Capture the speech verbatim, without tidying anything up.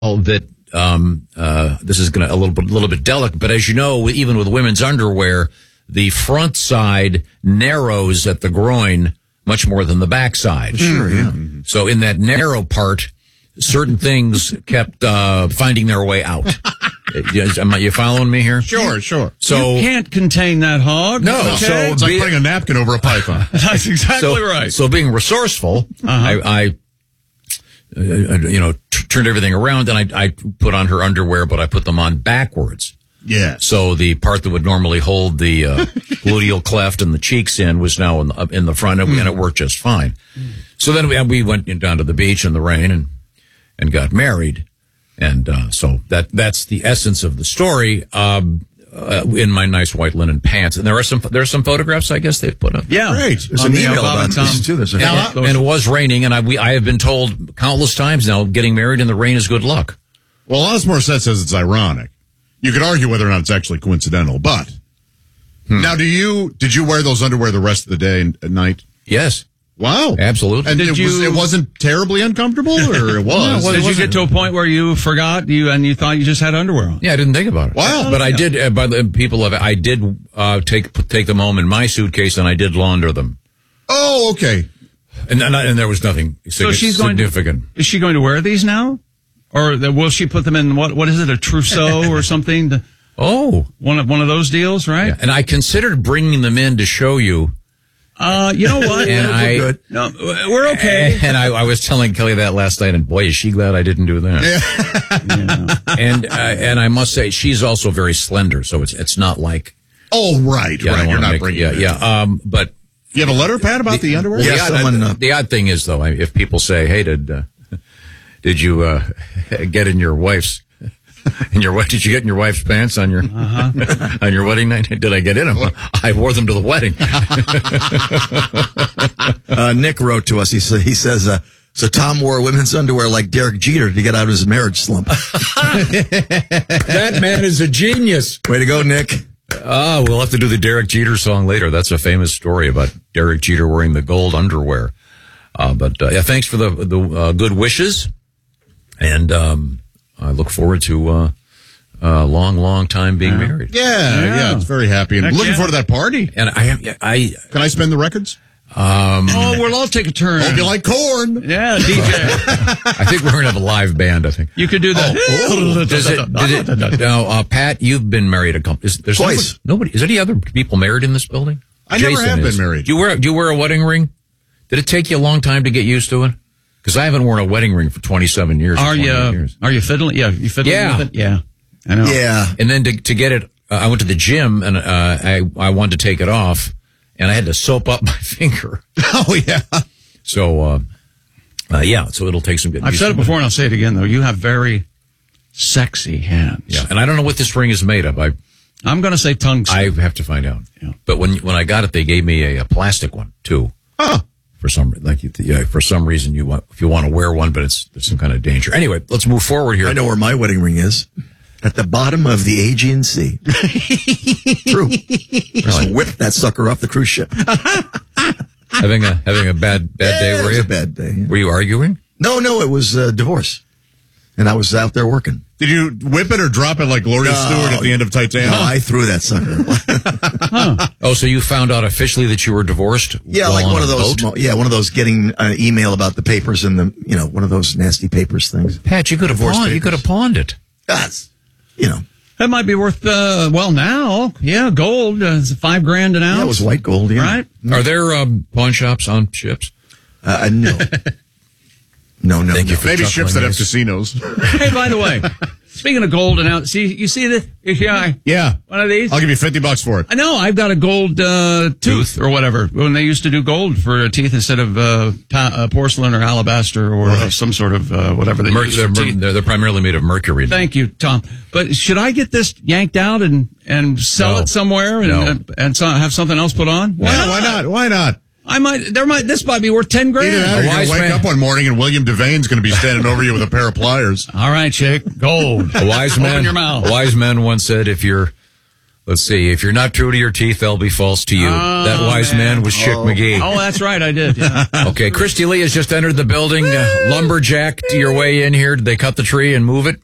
that um, uh, this is going to a little bit, little bit delicate, but as you know, even with women's underwear, the front side narrows at the groin much more than the back side. Sure, yeah. So in that narrow part, certain things kept uh, finding their way out. Am you following me here? Sure, sure. So you can't contain that hog. No, okay. so it's like be, putting a napkin over a python. That's exactly so, right. So being resourceful, uh-huh. I, I uh, you know, t- turned everything around, and I, I put on her underwear, but I put them on backwards. Yeah. So the part that would normally hold the uh, gluteal cleft and the cheeks in was now in the, in the front, and, mm. and it worked just fine. Mm. So then we, we went down to the beach in the rain and and got married. And uh, so that that's the essence of the story. Um, uh, in my nice white linen pants, and there are some there are some photographs I guess they've put up. Yeah, great. There's an email about this too. There's a and, and it was raining, and I we I have been told countless times now, getting married in the rain is good luck. Well, Alanis Morissette says it's ironic. You could argue whether or not it's actually coincidental, but hmm. now, do you did you wear those underwear the rest of the day and at night? Yes. Wow. Absolutely. And did it, you, was, it wasn't terribly uncomfortable, or it was? No, well, did it you get to a point where you forgot you and you thought you just had underwear on? Yeah, I didn't think about it. Wow. But yeah. I did. Uh, by the people of I did uh, take take them home in my suitcase, and I did launder them. Oh, okay. And and, and there was nothing so sig- she's significant. Going to, is she going to wear these now, or the, will she put them in what? What is it, a trousseau or something? The, oh, one of one of those deals, right? Yeah. And I considered bringing them in to show you. Uh, you know what? and we're I, good. No, we're okay. And I, I was telling Kelly that last night, and boy, is she glad I didn't do that. Yeah. and uh, and I must say, she's also very slender, so it's it's not like. Oh, right, yeah, right. You're not make, bringing. Yeah, it in. yeah. Um, but you have a letter pad about the, the underwear? The, yeah, odd, someone, uh, the odd thing is, though, if people say, "Hey, did uh, did you uh, get in your wife's?" In your did you get in your wife's pants on your uh-huh. on your wedding night? Did I get in them? I wore them to the wedding. uh, Nick wrote to us. He said he says uh, so. Tom wore women's underwear like Derek Jeter to get out of his marriage slump. That man is a genius. Way to go, Nick. Oh, we'll have to do the Derek Jeter song later. That's a famous story about Derek Jeter wearing the gold underwear. Uh, but uh, yeah, thanks for the the uh, good wishes, and. Um, I look forward to a uh, uh, long, long time being yeah. married. Yeah, yeah, yeah, it's very happy. And Heck looking yeah. forward to that party. And I, I, Can I spend the records? Um, oh, we'll all take a turn. Hope you like corn. Yeah, D J. I think we're going to have a live band, I think. You could do that. Oh, does it, did it, now, uh, Pat, you've been married a couple, is, there's Twice. Nobody, nobody, is any other people married in this building? I never Jason have is. been married. Do you wear, do you wear a wedding ring? Did it take you a long time to get used to it? Because I haven't worn a wedding ring for twenty-seven years. Are you, years. are you fiddling? Yeah, you fiddling Yeah. with it? Yeah. I know. Yeah. And then to, to get it, uh, I went to the gym and, uh, I, I wanted to take it off and I had to soap up my finger. Oh, yeah. So, uh, uh yeah, so it'll take some good. I've said it before and I'll say it again though. You have very sexy hands. Yeah. And I don't know what this ring is made of. I, I'm going to say tungsten. I have to find out. Yeah. But when, when I got it, they gave me a, a plastic one too. Huh. For some, like, yeah, for some reason you want, if you want to wear one, but it's, there's some kind of danger. Anyway, let's move forward here. I know where my wedding ring is. At the bottom of the Aegean Sea. True. Just whip that sucker off the cruise ship. having a, having a bad, bad Yeah, day, it were was you? a bad day. Yeah. Were you arguing? No, no, it was a divorce. And I was out there working. Did you whip it or drop it like Gloria No. Stewart at the end of Titanic? No, I threw that sucker. huh. Oh, so you found out officially that you were divorced? Yeah, while like on one a of those. boat? Yeah, one of those getting an email about the papers and the, you know, one of those nasty papers things. Pat, you could have Divorce pawned, you papers. could have pawned it. That's, you know. That might be worth, uh, well, now, yeah, gold, uh, it's five grand an ounce. Yeah, it was white gold, yeah. Right? Are there um, pawn shops on ships? Uh, no. No, no, Thank no. you for Maybe chuckling ships that have this. casinos. Hey, by the way, speaking of gold and out, see, you see this? Yeah, Yeah. one of these. I'll give you fifty bucks for it. I know. I've got a gold uh, tooth or whatever. When they used to do gold for teeth instead of uh, ta- uh, porcelain or alabaster or uh, some sort of uh, whatever they Mer- use they're, for mer- teeth. they're, they're primarily made of mercury. Thank you, Tom. But should I get this yanked out and and sell No. it somewhere and No. and, and so, have something else put on? Why, why not? Why not? I might. There might. This might be worth ten grand. Either that or A you're going wise to wake man- up one morning and William Devane's going to be standing over you with a pair of pliers. All right, chick. Gold. A wise man, Open your mouth. a wise man once said, "If you're Let's see. If you're not true to your teeth, they'll be false to you. Oh, that wise man, man was Chick Oh. McGee. Oh, that's right. I did. Yeah. Okay, Christy Lee has just entered the building. Uh, lumberjack to your way in here. Did they cut the tree and move it?